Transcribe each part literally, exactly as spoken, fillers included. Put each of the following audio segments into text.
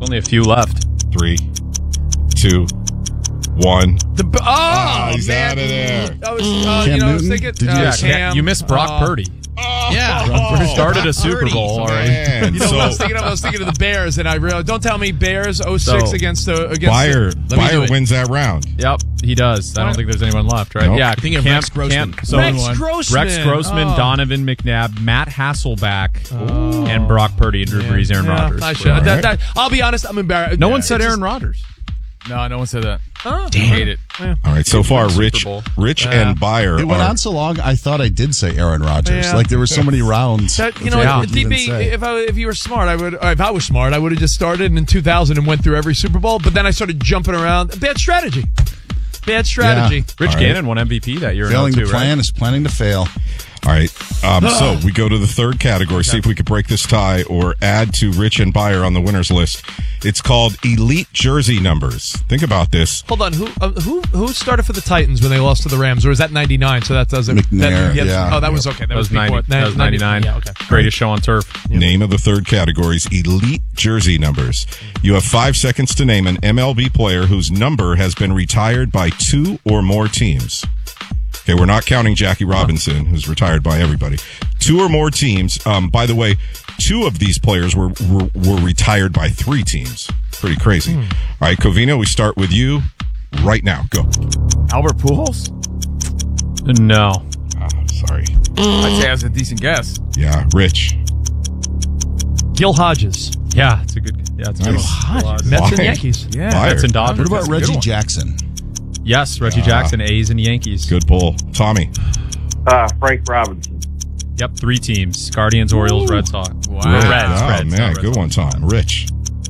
Only a few left. Three, two, one. The, oh, oh, he's man. out of there. I was, uh, you know, I was thinking, Did uh, you, Cam, you missed Brock uh, Purdy. Oh, Yeah. oh, Started a Super Bowl already. Man. You know, so, I was thinking of, I was thinking of the Bears, and I realized, don't tell me Bears oh six So, against the against Bayer, the, let me do Bayer it. wins that round. Yep, he does. I don't think there's anyone left, right? Nope. Yeah, I think of Cam- Rex Grossman. Cam- so Rex Grossman. Rex Grossman, Oh. Donovan McNabb, Matt Hasselback, and Brock Purdy, and Drew Brees, Aaron Yeah, Rodgers. I should. Right. That, that, I'll be honest, I'm embarrassed. No Yeah, one said it's Aaron just- Rodgers. No, no one said that. Oh. Damn. Hate it. All right, so far, Super Rich, Bowl. Rich, Yeah. and Bayer It went are. on so long, I thought I did say Aaron Rodgers. Yeah. Like there were so many rounds. That, you know, that I what, didn't even D B, say. if I if you were smart, I would. Or if I was smart, I would have just started in two thousand and went through every Super Bowl. But then I started jumping around. Bad strategy. Bad strategy. Yeah. Rich All right. Gannon won M V P that year Failing in to oh two, plan right? is planning to fail. All right, um, so we go to the third category. See if we could break this tie or add to Rich and Bayer on the winners list. It's called Elite Jersey Numbers. Think about this. Hold on. Who uh, who who started for the Titans when they lost to the Rams? Or was that ninety-nine? So that doesn't. McNair, that, yeah. Oh, that was okay. That, That was, before- ninety, that was ninety-nine. Yeah. Okay. Greatest show on turf. Name of the third category's Elite Jersey Numbers. You have five seconds to name an M L B player whose number has been retired by two or more teams. Okay, we're not counting Jackie Robinson, who's retired by everybody. Two or more teams. Um, by the way, two of these players were, were were retired by three teams. Pretty crazy. Hmm. All right, Covino, we start with you right now. Go. Albert Pujols? No. Ah, sorry. I'd say that was a decent guess. Yeah, Rich. Gil Hodges. Yeah, it's a good. Yeah, it's a good. Nice. one. Hodges. Well, Mets and Fire. Yankees. Yeah. Fire. Mets and Dodgers. What about That's a good Reggie one. Jackson? Yes, Reggie Ah. Jackson, A's and Yankees. Good pull. Tommy. Uh, Frank Robinson. Yep, three teams: Guardians, Orioles, Red Sox. Wow. Reds, Oh, Reds, man, not Red good Sox. one, Tom. Rich.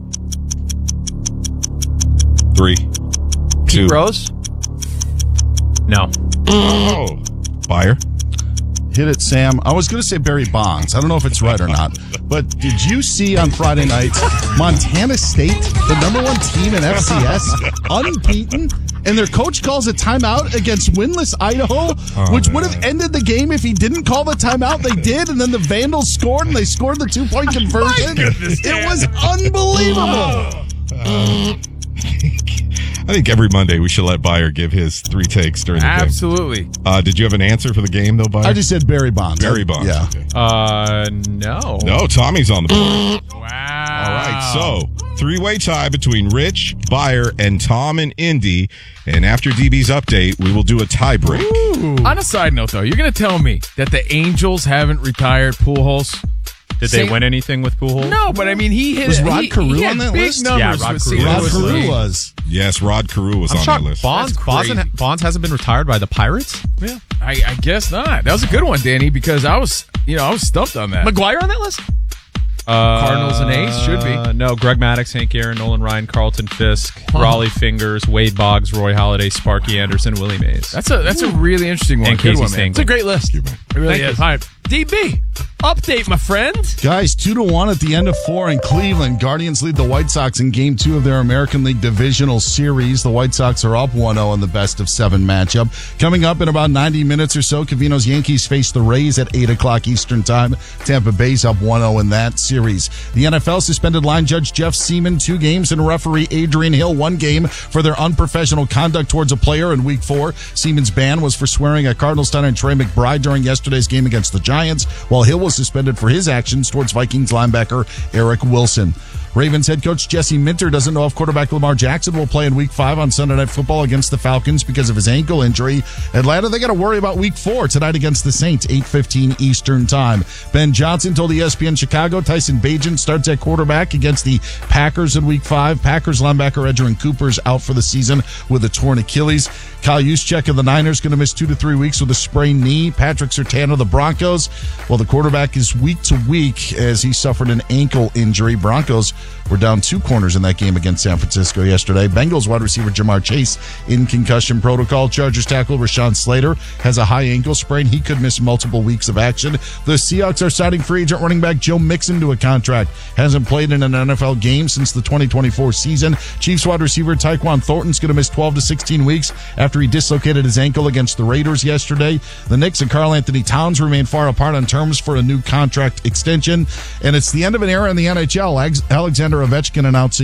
Three. Two. Rose. No. Oh. Bayer. Hit it, Sam. I was going to say Barry Bonds. I don't know if it's right or not. But did you see on Friday night Montana State, the number one team in F C S, unbeaten? And their coach calls a timeout against winless Idaho, Oh, which would man. have ended the game if he didn't call the timeout. They did, and then the Vandals scored, and they scored the two-point conversion. It was unbelievable. I think every Monday we should let Bayer give his three takes during the Absolutely. game. Uh, did you have an answer for the game, though, Bayer? I just said Barry Bonds. Barry Bonds. Yeah. Okay. Uh, no. No, Tommy's on the board. Wow. All right, so three-way tie between Rich, Bayer, and Tom and Indy. And after D B's update, we will do a tie break. On a side note, though, you're going to tell me that the Angels haven't retired Pujols? Did they Say- win anything with Pujols? No, but I mean, he hit Was he- Rod he, Carew he had on that big list? numbers Yeah, Rod with Carew. Saint Rod Louis Carew League. was. Yes, Rod Carew was I'm on shocked. that list. Bonds, That's Bonds, crazy. Bonds hasn't been retired by the Pirates? Yeah, I, I guess not. That was a good one, Danny, because I was, you know, I was stumped on that. McGuire on that list? Uh, Cardinals and A's should be. No, Greg Maddox, Hank Aaron, Nolan Ryan, Carlton Fisk, Raleigh Fingers, Wade Boggs, Roy Halladay, Sparky Anderson, Willie Mays. That's a that's a really interesting one. And Good Casey one, man. Stengel. It's a great list. It really Thank is. you. All right. D B, update, my friend. Guys, two to one at the end of four in Cleveland. Guardians lead the White Sox in game two of their American League Divisional Series. The White Sox are up one oh in the best of seven matchup. Coming up in about ninety minutes or so, Covino's Yankees face the Rays at eight o'clock Eastern Time. Tampa Bay's up one oh in that series. The N F L suspended line judge Jeff Seaman two games and referee Adrian Hill one game for their unprofessional conduct towards a player in week four. Seaman's ban was for swearing at Cardinals star Trey McBride during yesterday's game against the Giants, while Hill was suspended for his actions towards Vikings linebacker Eric Wilson. Ravens head coach Jesse Minter doesn't know if quarterback Lamar Jackson will play in week five on Sunday Night Football against the Falcons because of his ankle injury. Atlanta, they got to worry about week four tonight against the Saints, eight fifteen Eastern Time. Ben Johnson told E S P N Chicago Tyson Bagent starts at quarterback against the Packers in week five. Packers linebacker Edgerrin Cooper's out for the season with a torn Achilles. Kyle Juszczyk of the Niners going to miss two to three weeks with a sprained knee. Patrick Surtain of the Broncos, well, the quarterback is week to week as he suffered an ankle injury. Broncos were down two corners in that game against San Francisco yesterday. Bengals wide receiver Jamar Chase in concussion protocol. Chargers tackle Rashawn Slater has a high ankle sprain. He could miss multiple weeks of action. The Seahawks are signing free agent running back Joe Mixon to a contract. Hasn't played in an N F L game since the twenty twenty-four season. Chiefs wide receiver Tyquan Thornton's going to miss twelve to sixteen weeks after he dislocated his ankle against the Raiders yesterday. The Knicks and Karl Anthony Towns remain far apart on terms for a new contract extension. And it's the end of an era in the N H L. Alexander Ovechkin announcing